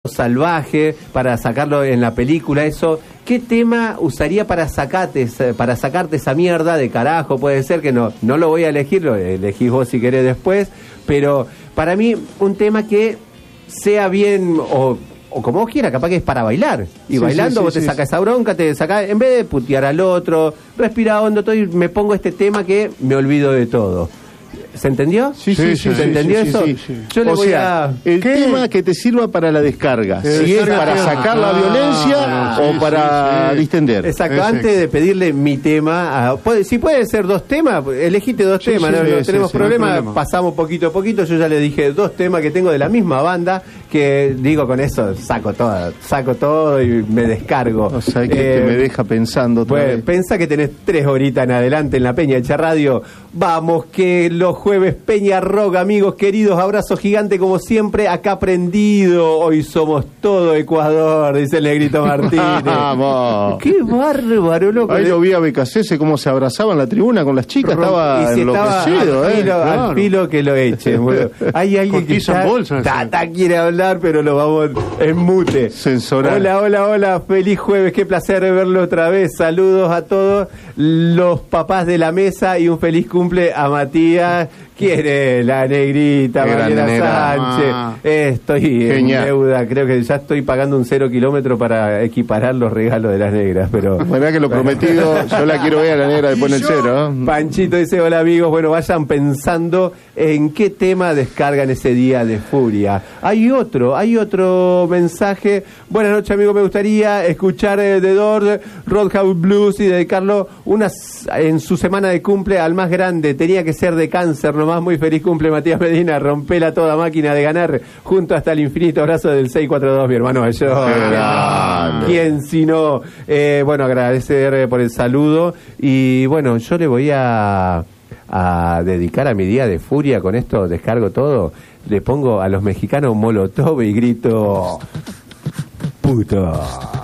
salvaje, para sacarlo en la película, eso. ¿Qué tema usaría para sacarte esa mierda de carajo? Puede ser que no lo voy a elegir, lo elegís vos si querés después, pero para mí un tema que sea bien, o como vos quieras, capaz que es para bailar. Y bailando vos te sacás esa bronca, te sacás, en vez de putear al otro, respira hondo todo y me pongo este tema que me olvido de todo. ¿Se entendió? Sí. ¿Se entendió eso? Sí. Yo le voy a... El tema que te sirva para la descarga. Si es para sacar la violencia o para distender. Exacto, antes de pedirle mi tema, si puede ser 2 temas, elegite 2 temas, no tenemos problema, pasamos poquito a poquito. Yo ya le dije 2 temas que tengo de la misma banda, que digo, con eso saco todo y me descargo. O sea, que me deja pensando otra vez. Pensá que tenés 3 horitas en adelante en la Peña Hecha Radio. Vamos, que los jueves Peña Rock, amigos queridos, abrazo gigante como siempre, acá prendido. Hoy somos todo Ecuador, dice el Negrito Martínez. ¡Vamos! ¡Qué bárbaro, loco! Ahí lo vi a Becasese cómo se abrazaba en la tribuna con las chicas, estaba enloquecido, al filo que lo eche. Bueno, hay alguien que quiere hablar, pero lo vamos en mute. Censurar. Hola, feliz jueves, qué placer verlo otra vez. Saludos a todos los papás de la mesa y un feliz cumple a Matías. ¿Quiere la negrita, Mariela Sánchez? Estoy Genial. En deuda, creo que ya estoy pagando un 0 kilómetro para equiparar los regalos de las negras, pero... Bueno, que lo prometido, yo la quiero ver a la negra después en el 0. Panchito dice, hola amigos, bueno, vayan pensando en qué tema descargan ese día de furia. Hay otro mensaje. Buenas noches, amigos, me gustaría escuchar The Doors, Roadhouse Blues y dedicarlo en su semana de cumple al más grande, tenía que ser de Cáncer, nomás. Muy feliz cumple, Matías Medina, rompela toda máquina de ganar, junto hasta el infinito, abrazo del 642, mi hermano mayor. ¿Quién si no? Bueno, agradecer por el saludo y bueno, yo le voy a dedicar a mi día de furia, con esto descargo todo, le pongo a los mexicanos Molotov y grito puto.